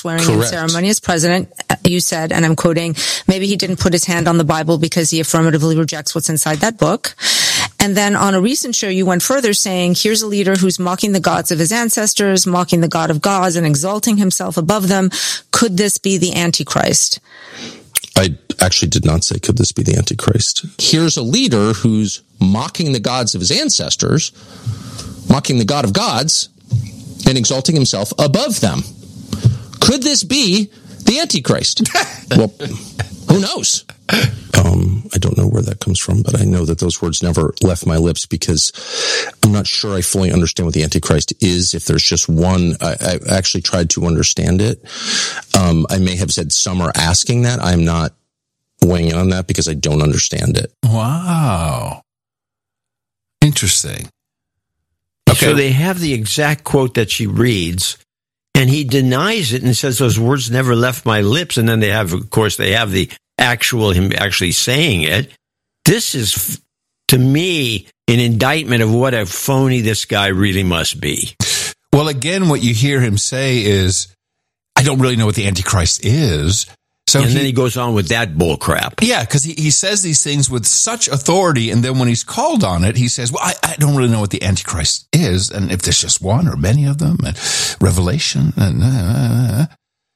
swearing-in ceremony as president. You said, and I'm quoting, maybe he didn't put his hand on the Bible because he affirmatively rejects what's inside that book. And then on a recent show, you went further saying, here's a leader who's mocking the gods of his ancestors, mocking the God of gods, and exalting himself above them. Could this be the Antichrist? I actually did not say, could this be the Antichrist? Here's a leader who's mocking the gods of his ancestors, mocking the God of gods, and exalting himself above them. Could this be the Antichrist? Well, who knows? I don't know where that comes from, but I know that those words never left my lips because I'm not sure I fully understand what the Antichrist is. If there's just one, I actually tried to understand it. I may have said some are asking that. I'm not weighing in on that because I don't understand it. Wow. Interesting. Okay. So they have the exact quote that she reads, and he denies it and says those words never left my lips. And then they have, of course, they have the him actually saying it. This is, to me, an indictment of what a phony this guy really must be. Well, again, what you hear him say is, I don't really know what the Antichrist is. So and then he goes on with that bull crap. Yeah, because he says these things with such authority, and then when he's called on it, he says, well, I don't really know what the Antichrist is, and if there's just one or many of them, and Revelation, and,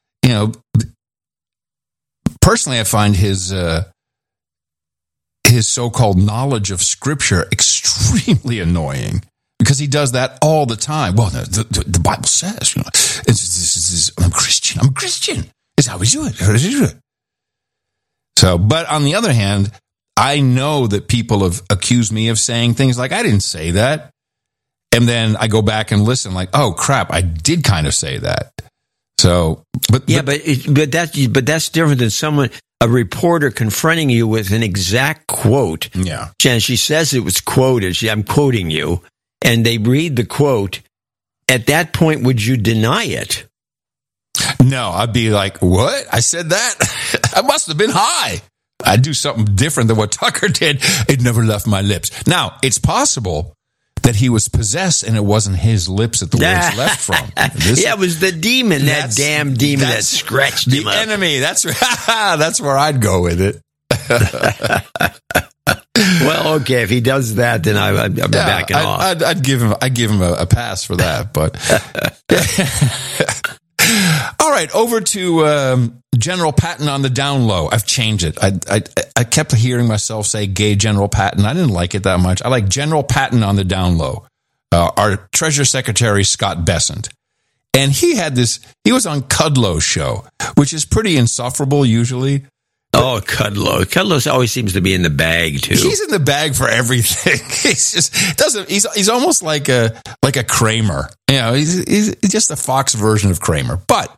personally, I find his so-called knowledge of Scripture extremely annoying. Because he does that all the time. Well, the Bible says, I'm a Christian. It's how we do it. So, but on the other hand, I know that people have accused me of saying things like, I didn't say that. And then I go back and listen like, oh crap, I did kind of say that. So, but that's different than a reporter confronting you with an exact quote. Yeah. And she says it was quoted. I'm quoting you. And they read the quote. At that point, would you deny it? No, I'd be like, what? I said that? I must have been high. I'd do something different than what Tucker did. It never left my lips. Now, it's possible that he was possessed and it wasn't his lips that the words left from. It was the demon, that damn demon that scratched him up. The enemy. That's where I'd go with it. Well, okay, if he does that, then I'm backing off. I'd give him a pass for that, but all right, over to General Patton on the down low. I've changed it. I kept hearing myself say gay General Patton. I didn't like it that much. I like General Patton on the down low. Our Treasury Secretary, Scott Bessent. And he was on Kudlow's show, which is pretty insufferable usually. Oh, Kudlow. Kudlow always seems to be in the bag too. He's in the bag for everything. He's almost like a Kramer. He's just a Fox version of Kramer. But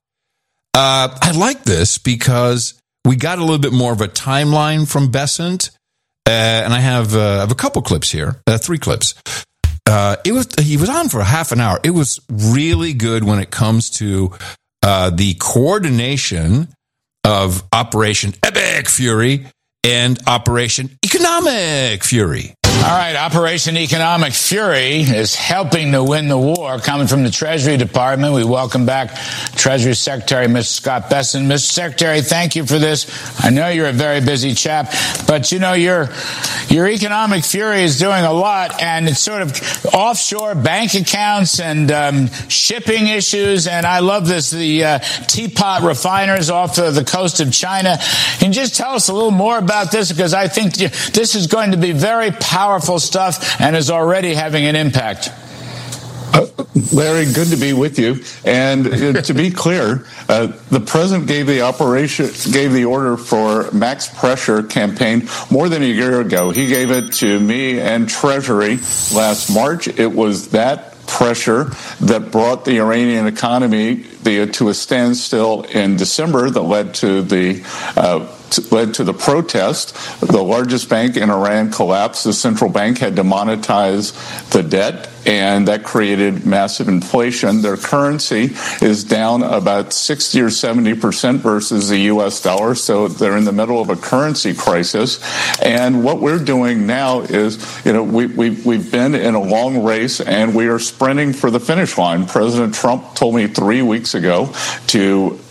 I like this because we got a little bit more of a timeline from Bessent. And I have a couple clips here, 3 clips. He was on for half an hour. It was really good when it comes to the coordination of Operation Epic Fury and Operation Economic Fury. All right, Operation Economic Fury is helping to win the war. Coming from the Treasury Department, we welcome back Treasury Secretary Mr. Scott Bessent. Mr. Secretary, thank you for this. I know you're a very busy chap, but your Economic Fury is doing a lot, and it's sort of offshore bank accounts and shipping issues, and I love this, the teapot refiners off the coast of China. Can you just tell us a little more about this? Because I think this is going to be very powerful stuff and is already having an impact. Larry, good to be with you. And to be clear, the president gave the order for max pressure campaign more than a year ago. He gave it to me and Treasury last March. It was that pressure that brought the Iranian economy to a standstill in December that led to the protest. The largest bank in Iran collapsed. The central bank had to monetize the debt, and that created massive inflation. Their currency is down about 60 or 70% versus the U.S. dollar, so they're in the middle of a currency crisis. And what we're doing now is, we've been in a long race, and we are sprinting for the finish line. President Trump told me 3 weeks ago to